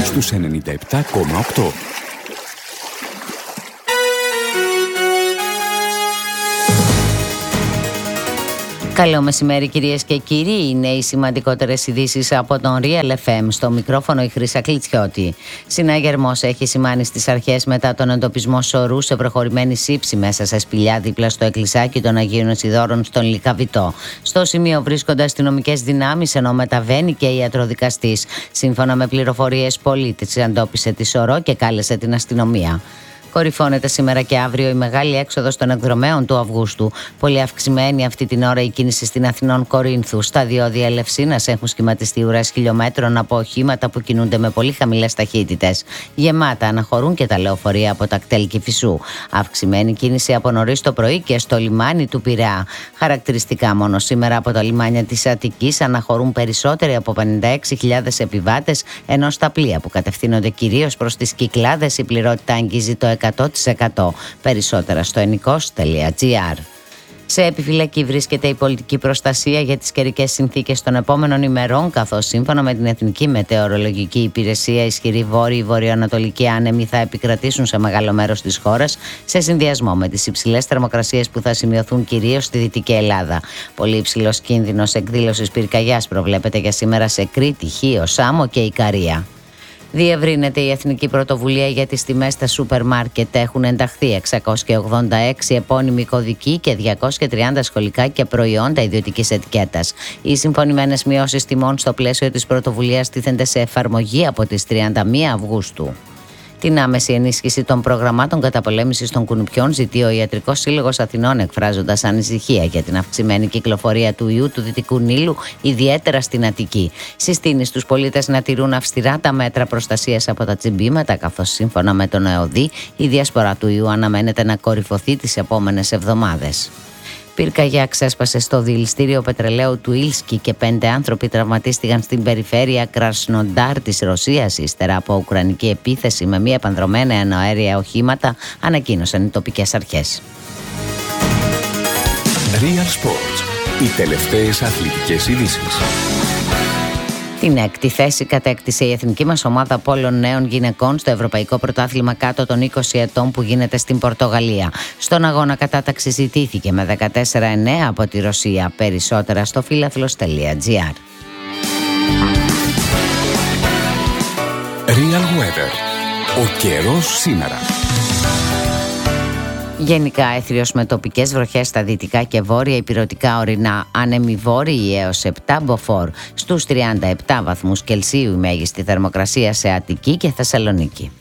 στους 97,8. Καλό μεσημέρι κυρίες και κύριοι, είναι οι σημαντικότερες ειδήσεις από τον Real FM. Στο μικρόφωνο η Χρύσα Κλιτσιώτη. Συναγερμός έχει σημάνει στις αρχές μετά τον εντοπισμό σωρού σε προχωρημένη σύψη μέσα σε σπηλιά δίπλα στο εκκλησάκι των Αγίων Ιδώρων στον Λυκαβητό. Στο σημείο βρίσκονται αστυνομικές δυνάμεις ενώ μεταβαίνει και ιατροδικαστής. Σύμφωνα με πληροφορίες, πολίτης εντόπισε τη σωρό και κάλεσε την αστυνομία. Κορυφώνεται σήμερα και αύριο η μεγάλη έξοδος των εκδρομέων του Αυγούστου. Πολύ αυξημένη αυτή την ώρα η κίνηση στην Αθηνών Κορίνθου. Στα διόδια Ελευσίνας έχουν σχηματιστεί ουρές χιλιόμετρων από οχήματα που κινούνται με πολύ χαμηλές ταχύτητες. Γεμάτα αναχωρούν και τα λεωφορεία από τα κτέλ Κηφισού. Αυξημένη κίνηση από νωρίς το πρωί και στο λιμάνι του Πειραιά. Χαρακτηριστικά μόνο σήμερα από τα λιμάνια της Αττικής αναχωρούν περισσότεροι από 56.000 επιβάτες, ενώ στα πλοία που κατευθύνονται κυρίως προς τις Κυκλάδες η πληρότητα αγγίζει το 100%. Περισσότερα στο ennikos.gr. Σε επιφυλακή βρίσκεται η πολιτική προστασία για τις καιρικές συνθήκες των επόμενων ημερών, καθώς σύμφωνα με την Εθνική Μετεωρολογική Υπηρεσία ισχυροί βόρειοι βορειοανατολικοί άνεμοι θα επικρατήσουν σε μεγάλο μέρος της χώρας, σε συνδυασμό με τις υψηλές θερμοκρασίες που θα σημειωθούν κυρίως στη Δυτική Ελλάδα. Πολύ υψηλός κίνδυνος εκδήλωσης πυρκαγιάς προβλέπεται για σήμερα σε Κρήτη, Χίο, Σάμο και Ικαρία. Διευρύνεται η Εθνική Πρωτοβουλία για τις τιμές στα σούπερ μάρκετ. Έχουν ενταχθεί 686 επώνυμοι κωδικοί και 230 σχολικά και προϊόντα ιδιωτικής ετικέτας. Οι συμφωνημένες μειώσεις τιμών στο πλαίσιο της πρωτοβουλίας τίθενται σε εφαρμογή από τις 31 Αυγούστου. Την άμεση ενίσχυση των προγραμμάτων καταπολέμησης των κουνουπιών ζητεί ο Ιατρικός Σύλλογος Αθηνών, εκφράζοντας ανησυχία για την αυξημένη κυκλοφορία του ιού του Δυτικού Νείλου, ιδιαίτερα στην Αττική. Συστήνει στους πολίτες να τηρούν αυστηρά τα μέτρα προστασίας από τα τσιμπήματα, καθώς σύμφωνα με τον ΕΟΔΗ η διασπορά του ιού αναμένεται να κορυφωθεί τις επόμενες εβδομάδες. Πυρκαγιά ξέσπασε στο δηληστήριο πετρελαίου του Ήλσκι και 5 άνθρωποι τραυματίστηκαν στην περιφέρεια Κρασνοντάρ της Ρωσίας ύστερα από ουκρανική επίθεση με μη επανδρομένα αεραία οχήματα, ανακοίνωσαν οι τοπικές αρχές. Real Sports. Οι τελευταίες αθλητικές ειδήσεις. Την έκτη θέση κατέκτησε η εθνική μας ομάδα πόλων νέων γυναικών στο Ευρωπαϊκό Πρωτάθλημα κάτω των 20 ετών που γίνεται στην Πορτογαλία. Στον αγώνα κατάταξη ζητήθηκε με 14-9 από τη Ρωσία. Περισσότερα στο philathlos.gr. Real Weather. Ο καιρός σήμερα. Γενικά έθριος με τοπικές βροχές στα δυτικά και βόρεια ηπειρωτικά ορεινά, άνεμοι βόρειοι έως 7 μποφόρ. Στους 37 βαθμούς Κελσίου η μέγιστη θερμοκρασία σε Αττική και Θεσσαλονίκη.